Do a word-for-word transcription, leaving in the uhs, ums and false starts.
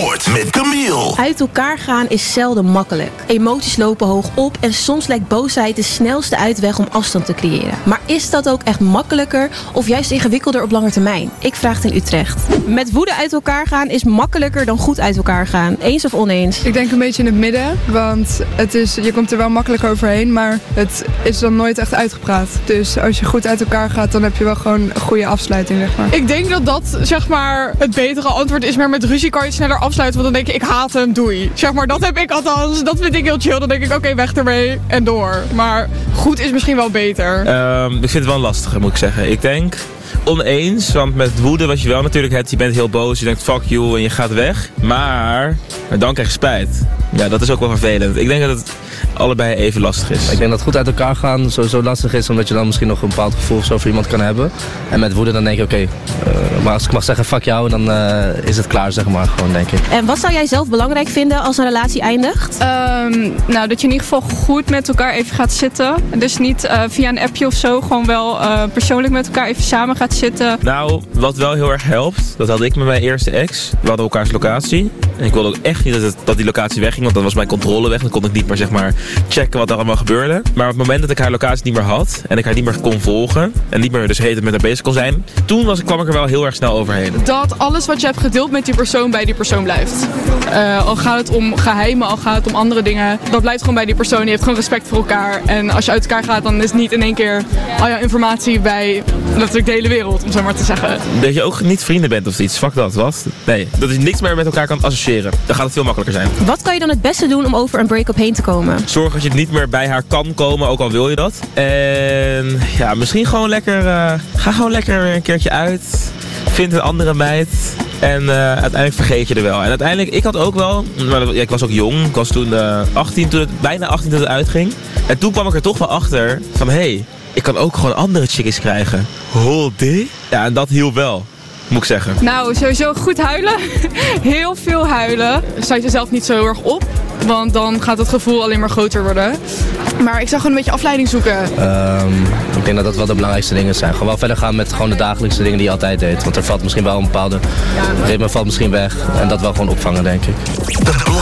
Sport met Camille. Uit elkaar gaan is zelden makkelijk. Emoties lopen hoog op en soms lijkt boosheid de snelste uitweg om afstand te creëren. Maar is dat ook echt makkelijker of juist ingewikkelder op lange termijn? Ik vraag het in Utrecht. Met woede uit elkaar gaan is makkelijker dan goed uit elkaar gaan. Eens of oneens? Ik denk een beetje in het midden, want het is, je komt er wel makkelijk overheen, maar het is dan nooit echt uitgepraat. Dus als je goed uit elkaar gaat, dan heb je wel gewoon een goede afsluiting, zeg maar. Ik denk dat dat, zeg maar, het betere antwoord is, maar met ruzie kan je sneller afsluiten, want dan denk je, ik haat hem, doei. Zeg maar, dat heb ik althans, dat vind ik heel chill. Dan denk ik, oké, okay, weg ermee en door. Maar goed is misschien wel beter. Um, ik vind het wel lastig, moet ik zeggen. Ik denk oneens, want met woede wat je wel natuurlijk hebt, je bent heel boos, je denkt fuck you en je gaat weg. Maar, maar dan krijg je spijt. Ja, dat is ook wel vervelend. Ik denk dat het allebei even lastig is. Ik denk dat goed uit elkaar gaan sowieso lastig is, omdat je dan misschien nog een bepaald gevoel of zo voor iemand kan hebben. En met woede dan denk je, oké, okay, uh, maar als ik mag zeggen fuck jou, dan uh, is het klaar, zeg maar, gewoon, denk ik. En wat zou jij zelf belangrijk vinden als een relatie eindigt? Um, nou, dat je in ieder geval goed met elkaar even gaat zitten. Dus niet uh, via een appje of zo, gewoon wel uh, persoonlijk met elkaar even samen gaat zitten. Nou, wat wel heel erg helpt, dat had ik met mijn eerste ex. We hadden elkaars locatie. En ik wilde ook echt niet dat, het, dat die locatie wegging, want dan was mijn controle weg. Dan kon ik niet meer, zeg maar, checken wat er allemaal gebeurde. Maar op het moment dat ik haar locatie niet meer had en ik haar niet meer kon volgen en niet meer dus heet met haar bezig kon zijn, toen was, kwam ik er wel heel erg snel overheen. Dat alles wat je hebt gedeeld met die persoon bij die persoon blijft. Uh, al gaat het om geheimen, al gaat het om andere dingen. Dat blijft gewoon bij die persoon. Je hebt gewoon respect voor elkaar. En als je uit elkaar gaat, dan is het niet in één keer al jouw informatie bij natuurlijk de hele wereld, om zo maar te zeggen. Dat je ook niet vrienden bent of iets. Fuck dat, wat? Nee, dat je niks meer met elkaar kan associëren. Dan gaat het veel makkelijker zijn. Wat kan je dan het beste doen om over een break-up heen te komen? Zorg dat je niet meer bij haar kan komen, ook al wil je dat. En ja, misschien gewoon lekker, uh, ga gewoon lekker een keertje uit. Vind een andere meid. En uh, uiteindelijk vergeet je er wel. En uiteindelijk, ik had ook wel, maar ja, ik was ook jong. Ik was toen uh, achttien, toen het, bijna achttien toen het uitging. En toen kwam ik er toch wel achter van, hé, hey, ik kan ook gewoon andere chickies krijgen. Holy? Ja, en dat hielp wel, moet ik zeggen. Nou, sowieso goed huilen. Heel veel huilen. Sluit jezelf niet zo heel erg op, want dan gaat het gevoel alleen maar groter worden. Maar ik zou gewoon een beetje afleiding zoeken. Um, ik denk dat dat wel de belangrijkste dingen zijn. Gewoon wel verder gaan met gewoon de dagelijkse dingen die je altijd deed. Want er valt misschien wel een bepaalde ritme valt misschien weg. En dat wel gewoon opvangen, denk ik.